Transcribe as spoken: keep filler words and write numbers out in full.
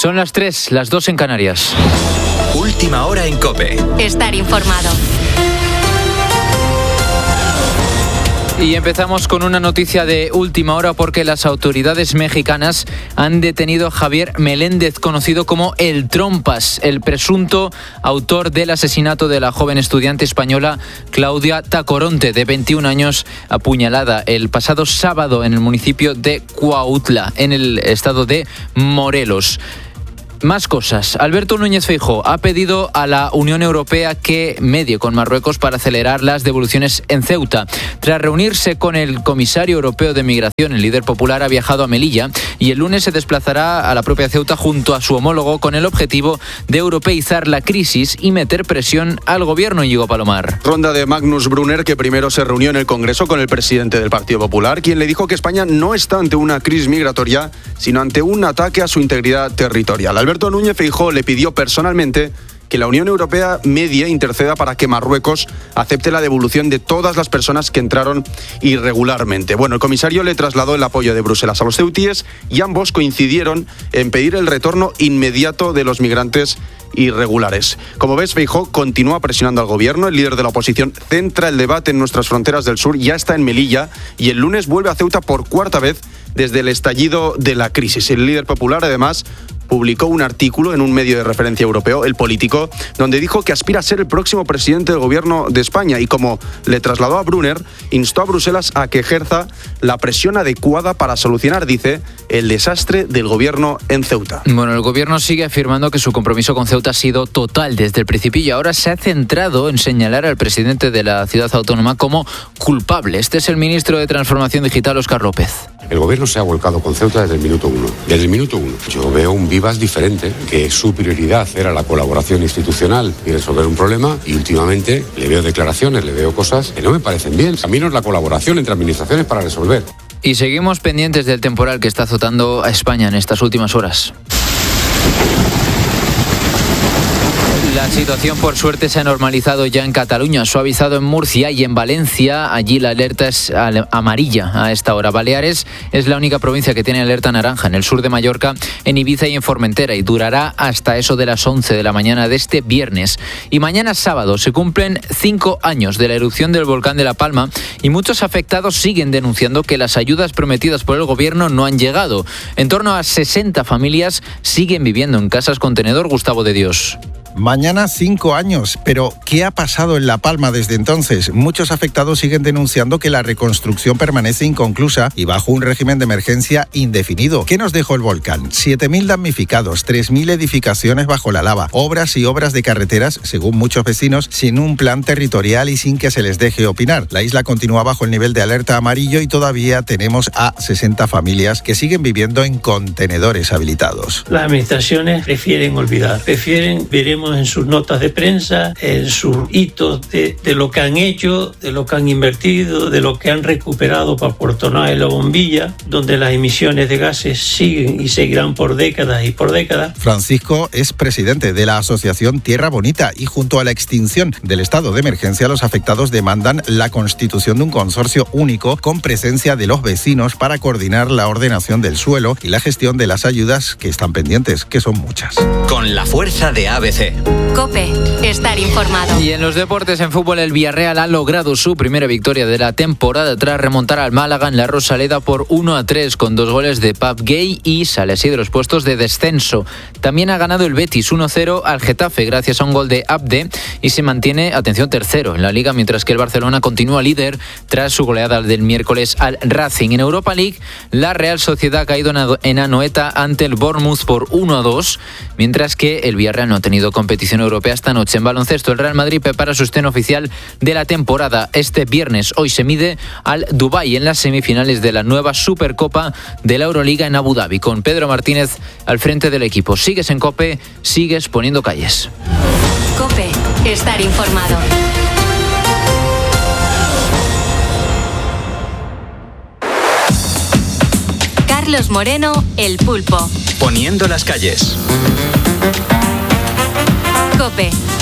Son las tres, las dos en Canarias. Última hora en COPE. Estar informado. Y empezamos con una noticia de última hora porque las autoridades mexicanas han detenido a Javier Meléndez, conocido como El Trompas, el presunto autor del asesinato de la joven estudiante española Claudia Tacoronte, de veintiún años, apuñalada el pasado sábado en el municipio de Cuautla, en el estado de Morelos. Más cosas. Alberto Núñez Feijóo ha pedido a la Unión Europea que medie con Marruecos para acelerar las devoluciones en Ceuta. Tras reunirse con el comisario europeo de Migración, el líder popular ha viajado a Melilla y el lunes se desplazará a la propia Ceuta junto a su homólogo con el objetivo de europeizar la crisis y meter presión al gobierno. Íñigo Palomar. Ronda de Magnus Brunner, que primero se reunió en el Congreso con el presidente del Partido Popular, quien le dijo que España no está ante una crisis migratoria, sino ante un ataque a su integridad territorial. Alberto Núñez Feijóo le pidió personalmente que la Unión Europea medie e interceda para que Marruecos acepte la devolución de todas las personas que entraron irregularmente. Bueno, el comisario le trasladó el apoyo de Bruselas a los ceutíes y ambos coincidieron en pedir el retorno inmediato de los migrantes irregulares. Como ves, Feijóo continúa presionando al gobierno. El líder de la oposición centra el debate en nuestras fronteras del sur, ya está en Melilla y el lunes vuelve a Ceuta por cuarta vez desde el estallido de la crisis. El líder popular, además, publicó un artículo en un medio de referencia europeo, El Político, donde dijo que aspira a ser el próximo presidente del gobierno de España y, como le trasladó a Brunner, instó a Bruselas a que ejerza la presión adecuada para solucionar, dice, el desastre del gobierno en Ceuta. Bueno, el gobierno sigue afirmando que su compromiso con Ceuta ha sido total desde el principio y ahora se ha centrado en señalar al presidente de la ciudad autónoma como culpable. Este es el ministro de Transformación Digital, Óscar López. El gobierno se ha volcado con Ceuta desde el minuto uno. Desde el minuto uno. Yo veo un Vivas diferente, que su prioridad era la colaboración institucional y resolver un problema, y últimamente le veo declaraciones, le veo cosas que no me parecen bien. A mí no es la colaboración entre administraciones para resolver. Y seguimos pendientes del temporal que está azotando a España en estas últimas horas. La situación, por suerte, se ha normalizado ya en Cataluña, ha suavizado en Murcia y en Valencia. Allí la alerta es amarilla a esta hora. Baleares es la única provincia que tiene alerta naranja, en el sur de Mallorca, en Ibiza y en Formentera, y durará hasta eso de las once de la mañana de este viernes. Y mañana sábado se cumplen cinco años de la erupción del volcán de La Palma y muchos afectados siguen denunciando que las ayudas prometidas por el gobierno no han llegado. En torno a sesenta familias siguen viviendo en casas contenedor. Gustavo de Dios. Mañana cinco años, pero ¿qué ha pasado en La Palma desde entonces? Muchos afectados siguen denunciando que la reconstrucción permanece inconclusa y bajo un régimen de emergencia indefinido. ¿Qué nos dejó el volcán? siete mil damnificados, tres mil edificaciones bajo la lava, obras y obras de carreteras, según muchos vecinos, sin un plan territorial y sin que se les deje opinar. La isla continúa bajo el nivel de alerta amarillo y todavía tenemos a sesenta familias que siguen viviendo en contenedores habilitados. Las administraciones prefieren olvidar, prefieren, veremos en sus notas de prensa, en sus hitos de, de lo que han hecho, de lo que han invertido, de lo que han recuperado para Puerto Nada y La Bombilla, donde las emisiones de gases siguen y seguirán por décadas y por décadas. Francisco es presidente de la asociación Tierra Bonita y junto a la extinción del estado de emergencia, los afectados demandan la constitución de un consorcio único con presencia de los vecinos para coordinar la ordenación del suelo y la gestión de las ayudas que están pendientes, que son muchas. Con la fuerza de A B C. COPE, estar informado. Y en los deportes, en fútbol, el Villarreal ha logrado su primera victoria de la temporada tras remontar al Málaga en la Rosaleda por uno a tres con dos goles de Pep Gay y sale así de los puestos de descenso. También ha ganado el Betis uno cero al Getafe gracias a un gol de Abde y se mantiene, atención, tercero en la Liga, mientras que el Barcelona continúa líder tras su goleada del miércoles al Racing. En Europa League, la Real Sociedad ha caído en Anoeta ante el Bournemouth por uno a dos, mientras que el Villarreal no ha tenido competición europea esta noche. En baloncesto, el Real Madrid prepara su estreno oficial de la temporada este viernes. Hoy se mide al Dubái en las semifinales de la nueva Supercopa de la Euroliga en Abu Dhabi, con Pedro Martínez al frente del equipo. Sigues en COPE, sigues poniendo calles. COPE, estar informado. Carlos Moreno, El Pulpo. Poniendo las calles. COPE,